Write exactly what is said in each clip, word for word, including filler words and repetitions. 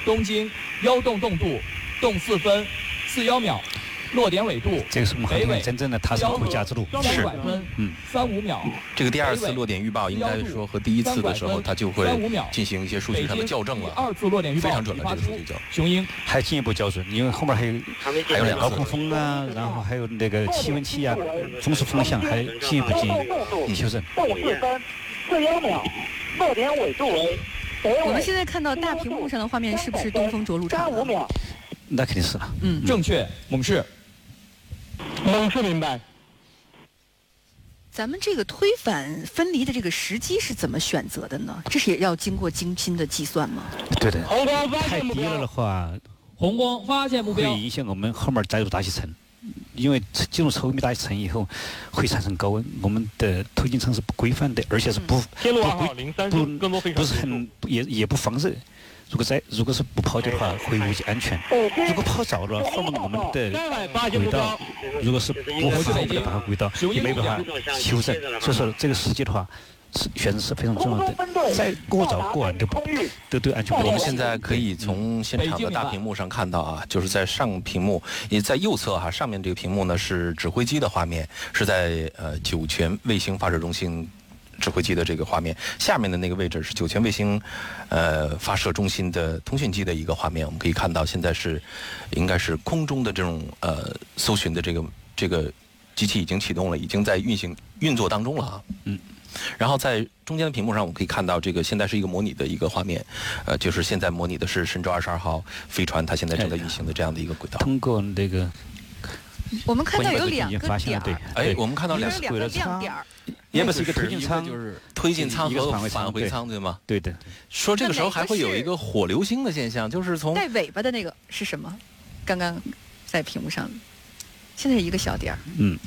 东经幺洞洞度洞四分四幺秒，落点纬度这个是我们航天员真正的踏上回家之路。 三百分，嗯，三五秒。 这个第二次落点预报应该说和第一次的时候，它就会进行一些数据上的校正了。 二次落点预报非常准了，这个数据就。 雄鹰还进一步校准，因为后面还有还有两高空风啊，然后还有那个气温器啊，风速风向还进一步进行修正。 洞四分四幺秒，落点纬度为。 我们现在看到大屏幕上的画面是不是东风着陆场？ 五秒。 那肯定是了。 嗯，正确，猛士。 猛士明白。 咱们这个推返分离的这个时机是怎么选择的呢？这是也要经过精心的计算吗？ 对的，太低了的话， 红光发现目标， 会影响我们后面载入大气层。因为进入稠密大气层以后，会产生高温，我们的推进舱是不规范的，而且是不天路二号零三不不是很也也不防热。如果在如果是不抛掉的话，会危及安全。如果抛着了，后面我们的轨道如果是不符合的话，轨道也没办法修正。所以说这个时机的话，是选择是非常重要的。再过早过晚都不都对安全不利。 我们现在可以从现场的大屏幕上看到啊，就是在上屏幕也在右侧哈、啊，上面这个屏幕呢是指挥机的画面，是在呃酒泉卫星发射中心指挥机的这个画面，下面的那个位置是酒泉卫星呃发射中心的通讯机的一个画面。我们可以看到现在是应该是空中的这种呃搜寻的这个这个机器已经启动了，已经在运行运作当中了啊。嗯。然后在中间的屏幕上，我们可以看到这个现在是一个模拟的一个画面，呃，就是现在模拟的是神舟二十二号飞船，它现在正在运行的这样的一个轨道。 通过那个， 我们看到有两个点儿， 哎，我们看到两个亮点儿， 也不是一个推进舱， 就是推进舱和返回舱，对吗？ 对的。 说这个时候还会有一个火流星的现象，就是从带尾巴的那个是什么？刚刚在屏幕上，现在是一个小点儿。 嗯。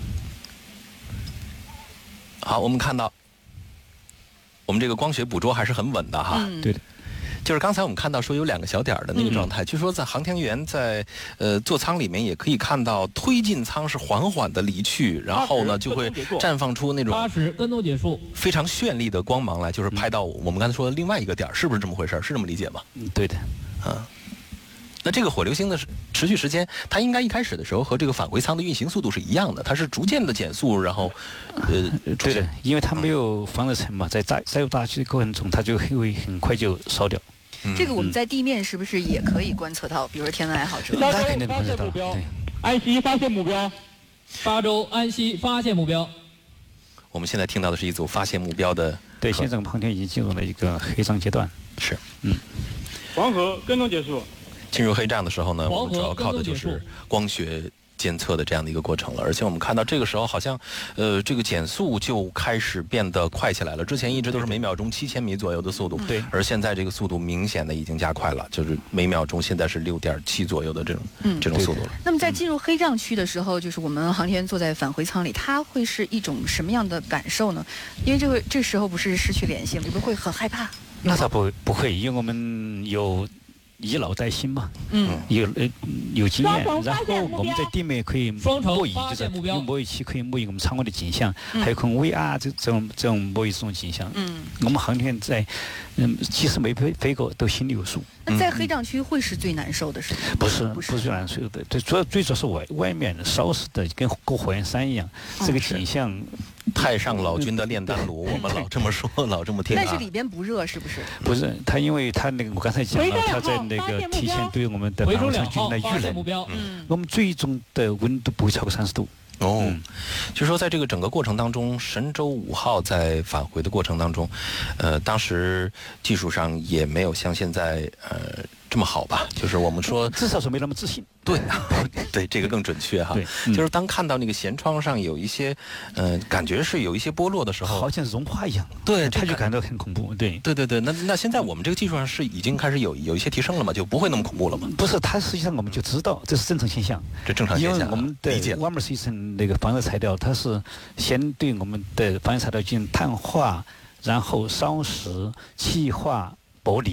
好，我们看到，我们这个光学捕捉还是很稳的哈。 嗯、 对的， 就是刚才我们看到说有两个小点的那个状态，嗯、据说在航天员在呃座舱里面也可以看到推进舱是缓缓的离去，然后呢就会绽放出那种八十跟踪结束非常绚丽的光芒来，就是拍到我们刚才说的另外一个点，是不是这么回事？是这么理解吗？ 嗯，对的， 啊。那这个火流星的持续时间，它应该一开始的时候和这个返回舱的运行速度是一样的，它是逐渐的减速，然后，呃， 对的，因为它没有防热层嘛，在载载入大气的过程中，它就会很快就烧掉。 嗯、这个我们在地面是不是也可以观测到？比如说天文爱好者， 那肯定观测到。对， 安西发现目标， 巴州安西发现目标。 我们现在听到的是一组发现目标的。 对，现在我们航天已经进入了一个黑障阶段。 是， 嗯。 黄河跟踪结束。 进入黑障的时候呢，我们主要靠的就是光学监测的这样的一个过程了。而且我们看到这个时候好像，呃，这个减速就开始变得快起来了。之前一直都是每秒钟七千米左右的速度， 对， 而现在这个速度明显的已经加快了，就是每秒钟现在是六点七左右的这种、嗯、这种速度了。 那么在进入黑障区的时候，就是我们航天员坐在返回舱里，它会是一种什么样的感受呢？因为这个这时候不是失去联系了，你不会很害怕？ 那倒不不会，因为我们有。以老带新嘛， 嗯， 有呃有经验，然后我们在地面可以模拟，就是用模拟器可以模拟我们舱外的景象， 嗯、 还有可能 V R 这这种这种模拟这种景象。 嗯， 我们航天员在嗯即使没飞飞过，都心里有数。 那在黑障区会是最难受的事情？ 不是，不是最难受的，最主要最主要是外外面烧死的跟过火焰山一样，这个景象。 太上老君的炼丹炉，我们老这么说，老这么听、啊。 但是里边不热，是不是？ 不是，它因为它那个我刚才讲了，它在那个提前对我们的返回舱进行了预冷， 嗯， 我们最终的温度不会超过三十度。 哦，嗯、就是说在这个整个过程当中，神舟五号在返回的过程当中，呃，当时技术上也没有像现在呃这么好吧？就是我们说， 至少是没那么自信。 对，对，这个更准确哈。 嗯、 就是当看到那个舷窗上有一些，呃，感觉是有一些剥落的时候， 好像融化一样。 对， 他就感到很恐怖。对， 对对对。那那现在我们这个技术上是已经开始有有一些提升了嘛？就不会那么恐怖了吗？ 不是，它实际上我们就知道这是正常现象。 这正常现象、啊。 因为我们的瓦姆斯一层那个防热材料，它是先对我们的防热材料进行碳化，然后烧蚀、气化、剥离。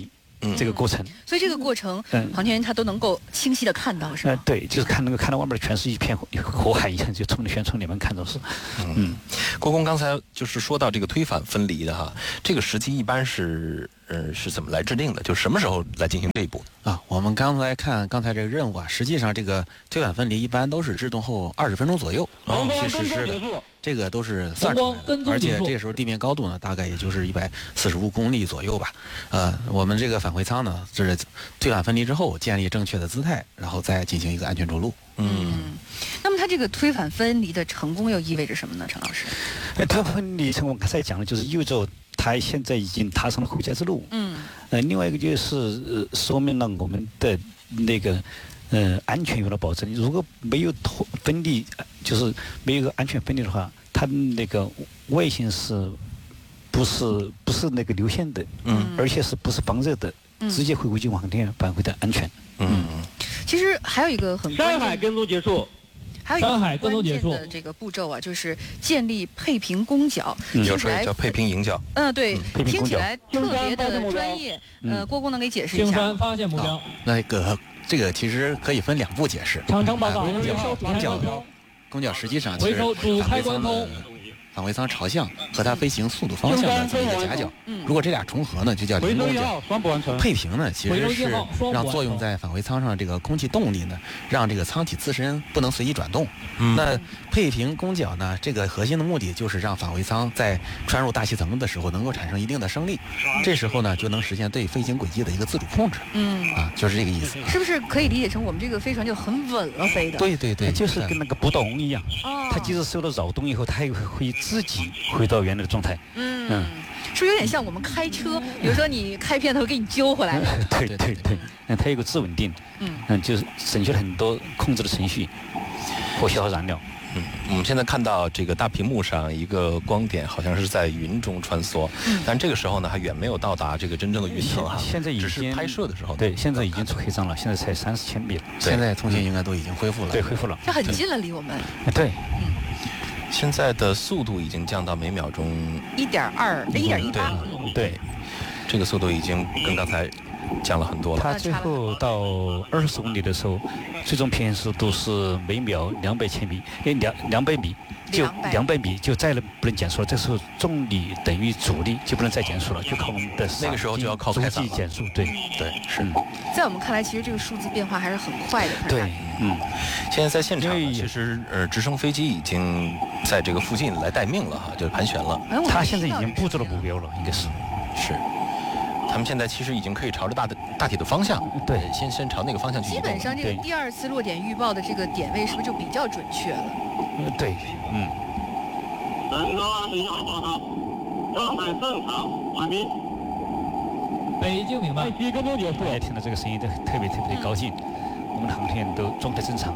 这个过程。 所以这个过程，航天员他都能够清晰的看到，是吧？ 呃，对，就是看那个看到外面全是一片火海一样，就从悬从里面看到是。 嗯，郭工刚才就是说到这个推反分离的哈，这个时机一般是呃是怎么来制定的？就什么时候来进行这一步啊？我们刚才看刚才这个任务啊，实际上这个推反分离一般都是制动后二十分钟左右哦去实施的。这个都是算出来的，而且这个时候地面高度呢，大概也就是一百四十五公里左右吧。呃，我们这个返回舱呢，这是推反分离之后建立正确的姿态，然后再进行一个安全着陆。 嗯，那么它这个推反分离的成功又意味着什么呢，陈老师？ 推反分离成功，刚才讲的就是意味着它现在已经踏上了回家之路。 嗯。 呃，另外一个就是呃，说明了我们的那个。呃，安全有了保证。如果没有脱分离，就是没有一个安全分离的话，它那个外形是，不是不是那个流线的，嗯，而且是不是防热的，嗯、直接会危及航天员返回的安全。 嗯，其实还有一个很山海跟踪结束。 还有一个关键的这个步骤啊，就是建立配平弓角， 有时候叫配平迎角。 嗯，对，听起来特别的专业。呃，郭工能给解释一下？ 青山发现目标。 那个这个其实可以分两步解释。 长城报告。 弓角，弓角实际上是回头主开关通。 返回舱朝向和它飞行速度方向的这么一个夹角，如果这俩重合呢，就叫零弓角。配平呢，其实是让作用在返回舱上这个空气动力呢，让这个舱体自身不能随意转动。嗯、那配平弓角呢，这个核心的目的就是让返回舱在穿入大气层的时候能够产生一定的升力，这时候呢就能实现对飞行轨迹的一个自主控制。嗯，啊，就是这个意思。 是不是可以理解成我们这个飞船就很稳了飞的？ 对对对， 就是跟那个不倒翁一样，它即使受到扰动以后，它也会自己回到原来的状态。 嗯，嗯是不是有点像我们开车？比如说你开偏头给你揪回来了。 对对对，嗯，它有个自稳定，嗯嗯，就是省去了很多控制的程序和消耗燃料。 嗯，我们现在看到这个大屏幕上一个光点好像是在云中穿梭，嗯、但这个时候呢还远没有到达这个真正的云层哈。 现在已经只是拍摄的时候。 对，现在已经出黑障了，现在才三十千米了。 现在通信应该都已经恢复了。 对，恢复了。 这很近了，离我们。 对。 嗯。 现在的速度已经降到每秒钟一点二，一点一八。 对，这个速度已经跟刚才降了很多了。 它最后到二十公里的时候，最终平衡速度是每秒两百千米，哎，两两百米，就两百米就再不能减速了。这时候重力等于阻力，就不能再减速了，就靠我们的那个时候就要靠逐级减速。对对是。 在我们看来，其实这个数字变化还是很快的。 对，嗯。 现在在现场，其实呃，直升飞机已经在这个附近来待命了哈，就盘旋了。 他现在已经布置了目标了，应该是。 是。他们现在其实已经可以朝着大的大体的方向， 对， 先先朝那个方向去移动。 基本上这个第二次落点预报的这个点位是不是就比较准确了？ 嗯，对，嗯。 人高二十一号报告，状态正常，完毕。 北京明白。飞机跟踪结束。 大家听到这个声音都特别特别的高兴，我们的航天员都状态正常。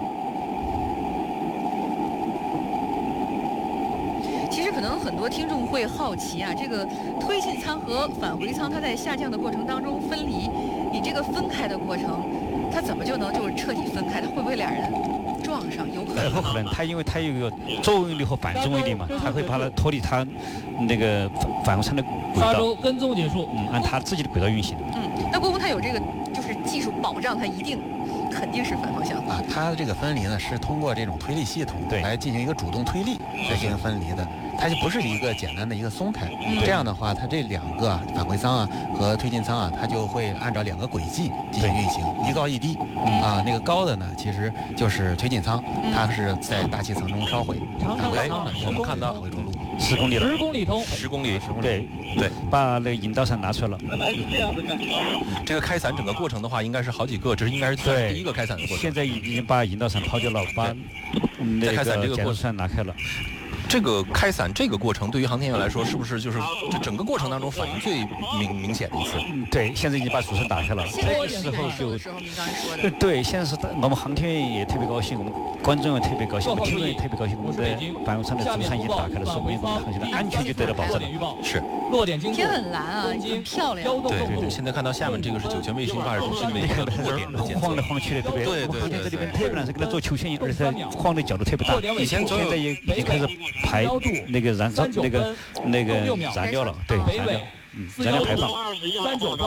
其实可能很多听众会好奇啊，这个推进舱和返回舱它在下降的过程当中分离，你这个分开的过程，它怎么就能就是彻底分开？它会不会俩人撞上？有可能。 不可能，它因为它有一个作用力和反作用力嘛，它会把它脱离它那个返回舱的轨道。 沙洲跟踪结束， 嗯，按它自己的轨道运行。 嗯，那郭工它有这个就是技术保障，它一定肯定是反方向啊。它的这个分离呢是通过这种推力系统来进行一个主动推力来进行分离的。它就不是一个简单的一个松开，嗯、这样的话，它这两个啊返回舱啊和推进舱啊，它就会按照两个轨迹进行运行，一高一低。嗯、啊，那个高的呢，其实就是推进舱，嗯、它是在大气层中烧毁。 返回舱呢，我们看到回着陆十公里了， 十公里通， 十公里， 十公里，对对， 把那个引导伞拿出来了。 这个开伞整个过程的话，应该是好几个，这是应该是第一个开伞的过程。 现在已经把引导伞抛掉了，把那个减速伞拿开了。 这个开伞这个过程对于航天员来说，是不是就是这整个过程当中反应最明明显的一次？ 嗯，对，现在已经把主伞打开了。这个时候就，对，现在是我们航天员也特别高兴，我们观众也特别高兴，我们听众也特别高兴，我们的返回舱的主伞已经打开了，说明我们航天的安全就得到保证了。 是， 落点经过。 天很蓝啊，很漂亮。 对对对，现在看到下面这个是酒泉卫星发射中心的一个落点的检测。 晃来晃去的，对不对？ 对对对。 这里边特别难，是给它做球线型，而且它晃的角度特别大。 以前现在也也开始排。那个燃烧那个那个燃料了，对燃料，嗯，燃料排放。 三九端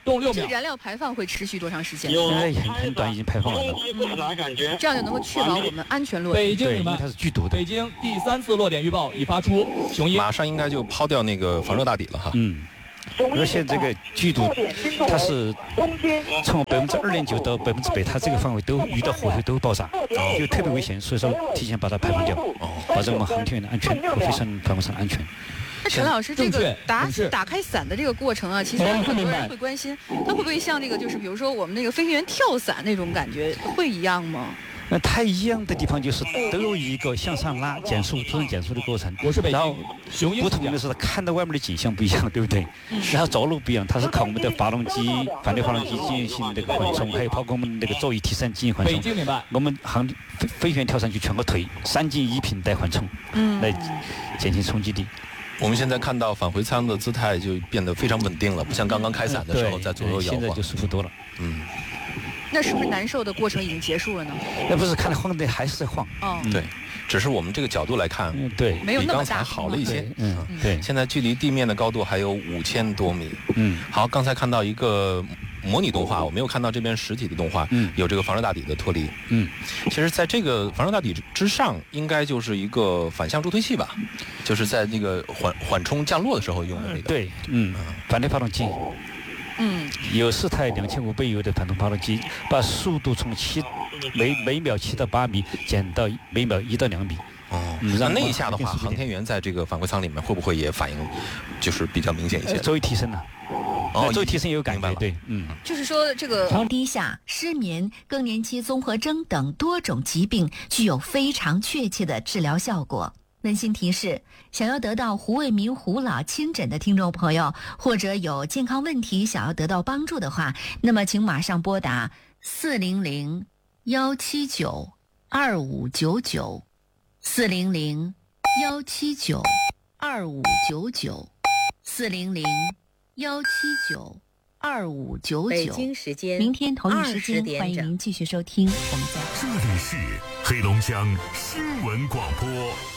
动六秒。 这个燃料排放会持续多长时间？ 现在很很短，已经排放完了。 这样就能够确保我们安全落地。 北京明白， 它是剧毒的。 北京第三次落点预报已发出，雄鹰马上应该就抛掉那个防热大底了哈。 嗯。而且这个剧毒，它是从百分之二点九到百分之百，它这个范围都遇到火候都会爆炸，就特别危险。所以说，提前把它排放掉，保证我们航天员的安全和飞船返回舱的安全。 那陈老师，这个打打开伞的这个过程啊，其实很多人会关心，它会不会像这个，就是比如说我们那个飞行员跳伞那种感觉，会一样吗？ 那它一样的地方就是都有一个向上拉、减速、突然减速的过程。 我是北京， 然后不同的是看到外面的景象不一样，对不对？嗯、然后着陆不一样，它是靠我们的发动机、反对发动机进行那个缓冲，还有包括我们那个座椅提升进行缓冲。 北京明白。 我们航飞飞行员跳上去全个腿，三进一平带缓冲，嗯，来减轻冲击力。 我们现在看到返回舱的姿态就变得非常稳定了，不像刚刚开伞的时候在左右摇晃。 现在就舒服多了。 嗯。 那是不是难受的过程已经结束了呢？ 那不是，看着晃的还是在晃。 哦， 对，只是我们这个角度来看， 嗯、对， 没有那么大， 比刚才好了一些。 嗯，对。 现在距离地面的高度还有五千多米。 嗯， 好，刚才看到一个模拟动画，我没有看到这边实体的动画。 嗯， 有这个防热大底的脱离。 嗯， 其实，在这个防热大底之上，应该就是一个反向助推器吧，就是在那个缓缓冲降落的时候用的那个。 对，嗯，反对发动机。 嗯， 有四台两千五百油的反动发动机，把速度从七每每秒七到八米减到每秒一到两米。 哦，嗯、那那一下的话，航天员在这个返回舱里面会不会也反应就是比较明显一些？ 座位提升了。哦，座位提升也有感觉，对，嗯， 就是说这个低下、失眠、更年期综合征等多种疾病具有非常确切的治疗效果。温馨提示：想要得到胡卫民胡老亲诊的听众朋友，或者有健康问题想要得到帮助的话，那么请马上拨打四零零幺七九二五九九，四零零幺七九二五九九，四零零幺七九二五九九。 北京时间明天同一时间，欢迎您继续收听。我们再这里是黑龙江新闻广播。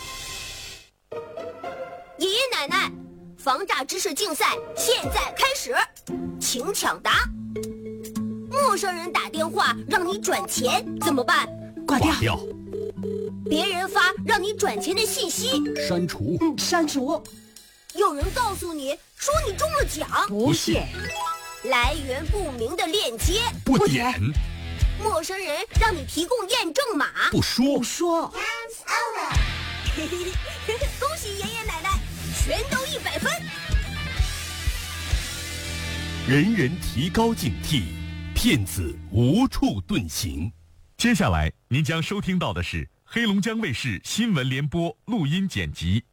爷爷奶奶，防诈知识竞赛现在开始，请抢答。陌生人打电话让你转钱怎么办？ 挂掉。 别人发让你转钱的信息， 删除。 嗯，删除。有人告诉你说你中了奖， 不信。 来源不明的链接， 不点。 陌生人让你提供验证码， 不说。 不说。恭喜爷爷奶奶，全都一百分。 人人提高警惕，骗子无处遁形。接下来您将收听到的是黑龙江卫视新闻联播录音剪辑。